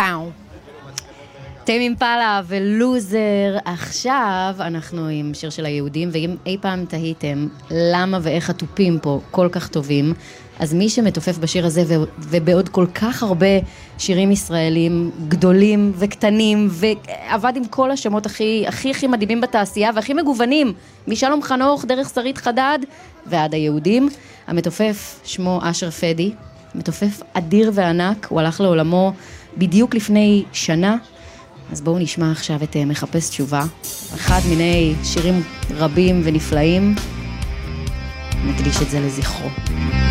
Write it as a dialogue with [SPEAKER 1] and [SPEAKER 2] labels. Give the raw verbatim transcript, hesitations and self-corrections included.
[SPEAKER 1] פאו. טיימ אימפלה ולוזר. עכשיו אנחנו עם שיר של היהודים, ואם אי פעם תהיתם למה ואיך הטופים פה כל כך טובים, אז מי שמתופף בשיר הזה ו- ובעוד כל כך הרבה שירים ישראלים גדולים וקטנים, ועבד עם כל השמות הכי הכי הכי מדהימים בתעשייה והכי מגוונים, משלום חנוך דרך שרית חדד ועד היהודים, המתופף שמו אשר פדי, מתופף אדיר וענק. הוא הלך לעולמו בדיוק לפני שנה. אז בואו נשמע עכשיו את מחפש תשובה, אחד מיני שירים רבים ונפלאים, נקדיש את זה לזכרו.